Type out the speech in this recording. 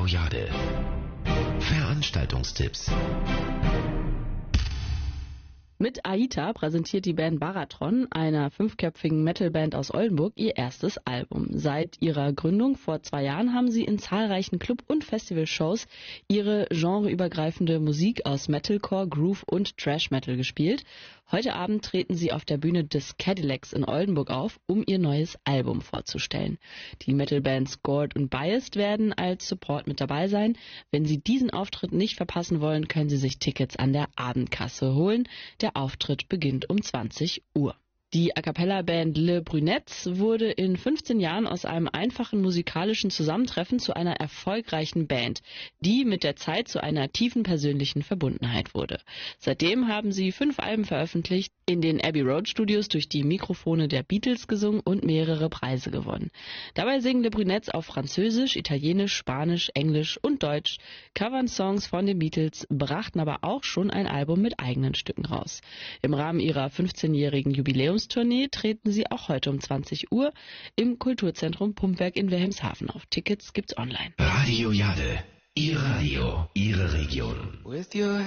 Radio Jade. Veranstaltungstipps. Mit Aita präsentiert die Band Baratron, einer 5-köpfigen Metalband aus Oldenburg, ihr erstes Album. Seit ihrer Gründung vor 2 Jahren haben sie in zahlreichen Club- und Festivalshows ihre genreübergreifende Musik aus Metalcore, Groove und Thrash Metal gespielt. Heute Abend treten sie auf der Bühne des Cadillacs in Oldenburg auf, um ihr neues Album vorzustellen. Die Metalbands Scored und Biased werden als Support mit dabei sein. Wenn Sie diesen Auftritt nicht verpassen wollen, können Sie sich Tickets an der Abendkasse holen. Der Auftritt beginnt um 20 Uhr. Die A-Cappella-Band Le Brunettes wurde in 15 Jahren aus einem einfachen musikalischen Zusammentreffen zu einer erfolgreichen Band, die mit der Zeit zu einer tiefen persönlichen Verbundenheit wurde. Seitdem haben sie 5 Alben veröffentlicht, in den Abbey Road Studios durch die Mikrofone der Beatles gesungen und mehrere Preise gewonnen. Dabei singen Le Brunettes auf Französisch, Italienisch, Spanisch, Englisch und Deutsch, covern Songs von den Beatles, brachten aber auch schon ein Album mit eigenen Stücken raus. Im Rahmen ihrer 15-jährigen Jubiläumstournee treten sie auch heute um 20 Uhr im Kulturzentrum Pumpwerk in Wilhelmshaven auf. Tickets gibt's online. Radio Jade. Ihr Radio, Ihre Region.